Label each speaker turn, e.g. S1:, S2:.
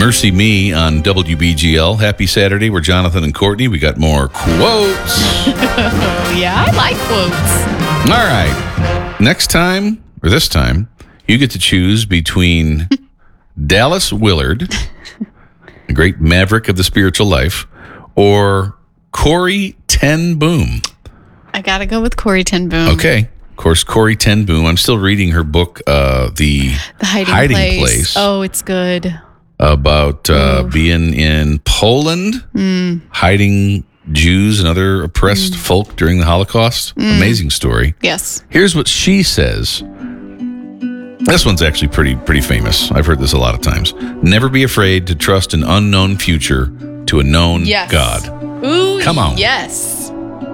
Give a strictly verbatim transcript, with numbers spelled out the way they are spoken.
S1: Mercy Me on W B G L. Happy Saturday. We're Jonathan and Courtney. We got more quotes.
S2: Oh, yeah, I like quotes.
S1: All right. Next time, or this time, you get to choose between Dallas Willard, the great maverick of the spiritual life, or Corrie ten Boom.
S2: I got to go with Corrie ten Boom.
S1: Okay. Of course, Corrie ten Boom. I'm still reading her book, uh, The,
S2: The Hiding,
S1: Hiding
S2: Place.
S1: Place.
S2: Oh, it's good.
S1: About uh, being in Poland,
S2: Mm.
S1: hiding Jews and other oppressed
S2: Mm.
S1: folk during the Holocaust.
S2: Mm.
S1: Amazing story.
S2: Yes.
S1: Here's what she says. This one's actually pretty pretty famous. I've heard this a lot of times. Never be afraid to trust an unknown future to a known
S2: Yes.
S1: God.
S2: Ooh,
S1: Come on.
S2: Yes.